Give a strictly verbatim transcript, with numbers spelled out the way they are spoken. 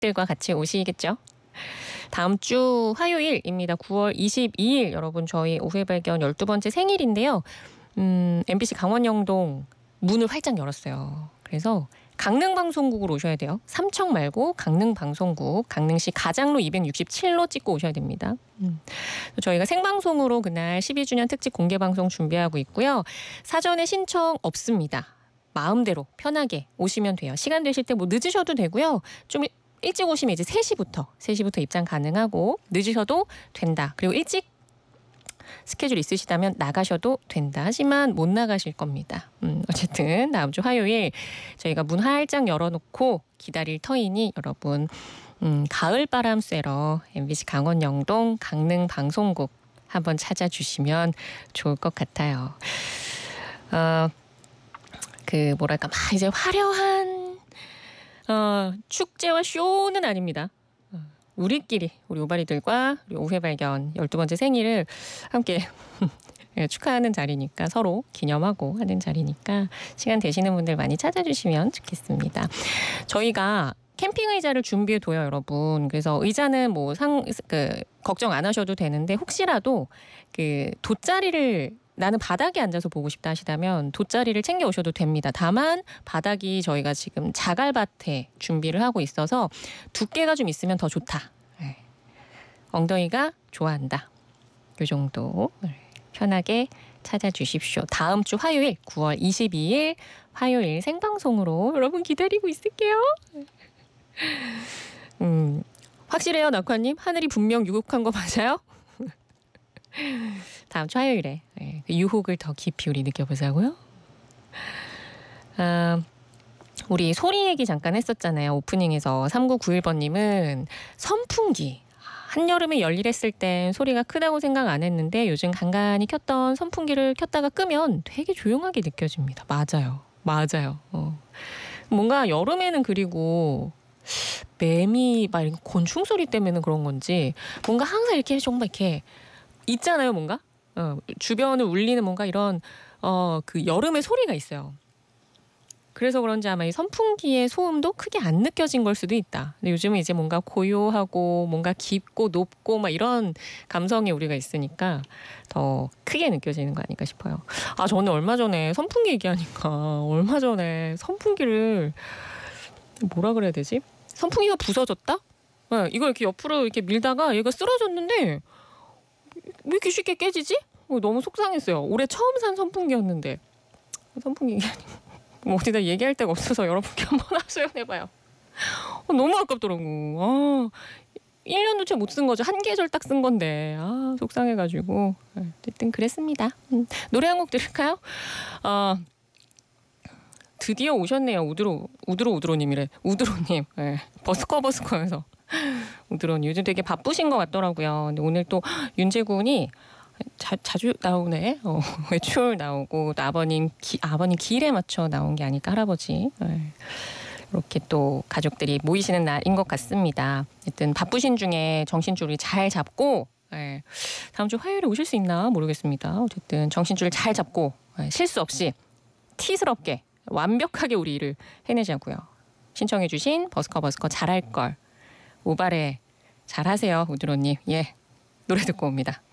가족들과 같이 오시겠죠? 다음 주 화요일입니다. 구월 이십이일 여러분 저희 오후의 발견 열두 번째 생일인데요. 음, 엠비씨 강원영동 문을 활짝 열었어요. 그래서 강릉방송국으로 오셔야 돼요. 삼청 말고 강릉방송국, 강릉시 가장로 이백육십칠로 찍고 오셔야 됩니다. 음. 저희가 생방송으로 그날 십이 주년 특집 공개방송 준비하고 있고요. 사전에 신청 없습니다. 마음대로 편하게 오시면 돼요. 시간 되실 때 뭐 늦으셔도 되고요. 좀 일찍 오시면 이제 세 시부터, 세 시부터 입장 가능하고 늦으셔도 된다. 그리고 일찍 스케줄 있으시다면 나가셔도 된다. 하지만 못 나가실 겁니다. 음, 어쨌든 다음 주 화요일 저희가 문 활짝 열어놓고 기다릴 터이니 여러분 음, 가을바람 쐬러 엠비씨 강원 영동 강릉 방송국 한번 찾아주시면 좋을 것 같아요. 어, 그 뭐랄까 막 이제 화려한 어, 축제와 쇼는 아닙니다. 우리끼리 우리 오바리들과 우리 오후의 발견 열두 번째 생일을 함께 축하하는 자리니까 서로 기념하고 하는 자리니까 시간 되시는 분들 많이 찾아주시면 좋겠습니다. 저희가 캠핑 의자를 준비해둬요, 여러분. 그래서 의자는 뭐 상 그 걱정 안 하셔도 되는데 혹시라도 그 돗자리를 나는 바닥에 앉아서 보고 싶다 하시다면 돗자리를 챙겨 오셔도 됩니다. 다만 바닥이 저희가 지금 자갈밭에 준비를 하고 있어서 두께가 좀 있으면 더 좋다. 네. 엉덩이가 좋아한다. 이 정도 편하게 찾아주십시오. 다음 주 화요일 구월 이십이일 화요일 생방송으로 여러분 기다리고 있을게요. 음, 확실해요, 낙화님? 하늘이 분명 유혹한 거 맞아요? 다음 주 화요일에 네, 유혹을 더 깊이 우리 느껴보자고요. 아, 우리 소리 얘기 잠깐 했었잖아요. 오프닝에서 삼구구일번님은 선풍기. 한여름에 열일했을 땐 소리가 크다고 생각 안 했는데 요즘 간간히 켰던 선풍기를 켰다가 끄면 되게 조용하게 느껴집니다. 맞아요. 맞아요. 어. 뭔가 여름에는 그리고 매미 막 이런 곤충 소리 때문에 그런 건지 뭔가 항상 이렇게 정말 이렇게 있잖아요, 뭔가. 어, 주변을 울리는 뭔가 이런 어, 그 여름의 소리가 있어요. 그래서 그런지 아마 이 선풍기의 소음도 크게 안 느껴진 걸 수도 있다. 근데 요즘은 이제 뭔가 고요하고 뭔가 깊고 높고 막 이런 감성이 우리가 있으니까 더 크게 느껴지는 거 아닐까 싶어요. 아, 저는 얼마 전에 선풍기 얘기하니까 얼마 전에 선풍기를 뭐라 그래야 되지? 선풍기가 부서졌다? 네, 이걸 이렇게 옆으로 이렇게 밀다가 얘가 쓰러졌는데 왜 이렇게 쉽게 깨지지? 너무 속상했어요. 올해 처음 산 선풍기였는데 선풍기 뭐 어디다 얘기할 데가 없어서 여러분께 한번 하소연해봐요. 어, 너무 아깝더라고. 아, 일 년도 채 못 쓴 거죠. 한 계절 딱 쓴 건데 아 속상해가지고 어쨌든 그랬습니다. 음, 노래 한 곡 들을까요? 어, 드디어 오셨네요. 우드로 우드로 우드로님이래. 우드로님. 네, 버스커 버스커에서 우드로님 요즘 되게 바쁘신 것 같더라고요. 근데 오늘 또 윤재군이 자, 자주 나오네. 어, 외출 나오고 또 아버님 기, 아버님 길에 맞춰 나온 게 아닐까 할아버지. 네. 이렇게 또 가족들이 모이시는 날인 것 같습니다. 하여튼 바쁘신 중에 정신줄을 잘 잡고 네. 다음 주 화요일에 오실 수 있나 모르겠습니다. 어쨌든 정신줄을 잘 잡고 네. 실수 없이 티스럽게 완벽하게 우리 일을 해내자고요. 신청해 주신 버스커 버스커 잘할 걸 오발에 잘하세요. 우드로님. 예, 노래 듣고 옵니다.